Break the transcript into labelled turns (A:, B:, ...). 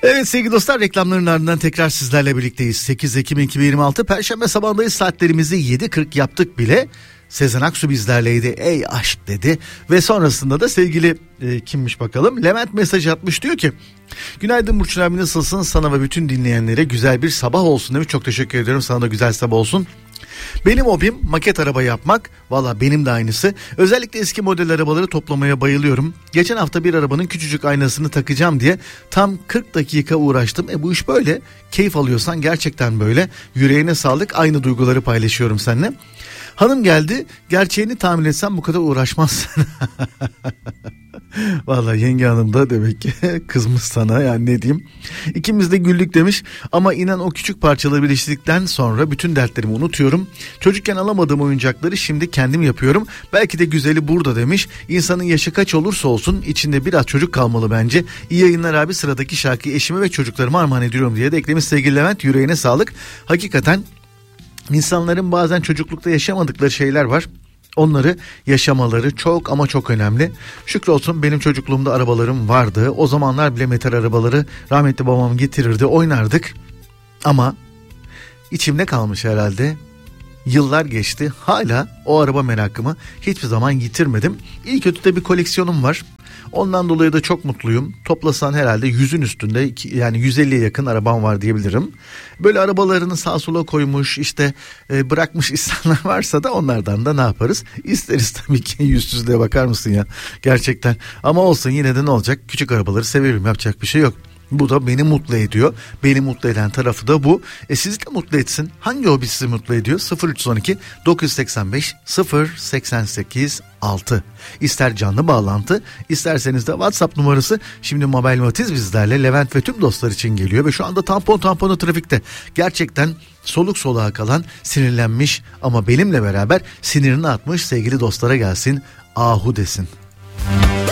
A: Evet sevgili dostlar, reklamların ardından tekrar sizlerle birlikteyiz. 8 Ekim 2026 Perşembe sabahındayız, saatlerimizi 7.40 yaptık bile. Sezen Aksu bizlerleydi, ey aşk dedi ve sonrasında da sevgili kimmiş bakalım, Levent mesaj atmış, diyor ki günaydın Burçin abi, nasılsın, sana ve bütün dinleyenlere güzel bir sabah olsun demiş. Çok teşekkür ediyorum, sana da güzel sabah olsun. Benim hobim maket araba yapmak. Valla benim de aynısı. Özellikle eski model arabaları toplamaya bayılıyorum. Geçen hafta bir arabanın küçücük aynasını takacağım diye tam 40 dakika uğraştım. Bu iş böyle. Keyif alıyorsan gerçekten böyle. Yüreğine sağlık, aynı duyguları paylaşıyorum seninle. Hanım geldi, gerçeğini tahmin etsem bu kadar uğraşmazsın. Vallahi yenge hanım da demek ki kızmış sana, yani ne diyeyim. İkimiz de güldük demiş ama inan o küçük parçaları birleştirdikten sonra bütün dertlerimi unutuyorum. Çocukken alamadığım oyuncakları şimdi kendim yapıyorum. Belki de güzeli burada demiş. İnsanın yaşı kaç olursa olsun içinde biraz çocuk kalmalı bence. İyi yayınlar abi, sıradaki şarkıyı eşime ve çocuklarıma armağan ediyorum diye de eklemiş sevgili Levent. Yüreğine sağlık. Hakikaten İnsanların bazen çocuklukta yaşamadıkları şeyler var. Onları yaşamaları çok ama çok önemli. Şükrolsun benim çocukluğumda arabalarım vardı. O zamanlar bile metal arabaları rahmetli babam getirirdi, oynardık. Ama içimde kalmış herhalde. Yıllar geçti, hala o araba merakımı hiçbir zaman yitirmedim. İyi kötü de bir koleksiyonum var. Ondan dolayı da çok mutluyum. Toplasan herhalde 100'ün üstünde, yani 150'ye yakın arabam var diyebilirim. Böyle arabalarını sağa sola koymuş, işte bırakmış insanlar varsa da onlardan da ne yaparız? İsteriz tabii ki. Yüzsüzlüğe bakar mısın ya gerçekten. Ama olsun, yine de ne olacak? Küçük arabaları severim, yapacak bir şey yok. Bu da beni mutlu ediyor. Beni mutlu eden tarafı da bu. Sizi de mutlu etsin. Hangi hobi sizi mutlu ediyor? 0312 985 088 6. İster canlı bağlantı, isterseniz de WhatsApp numarası. Şimdi Mobile Matiz bizlerle, Levent ve tüm dostlar için geliyor ve şu anda tamponu trafikte. Gerçekten soluk soluğa kalan, sinirlenmiş ama benimle beraber sinirini atmış sevgili dostlara gelsin. Ahu desin.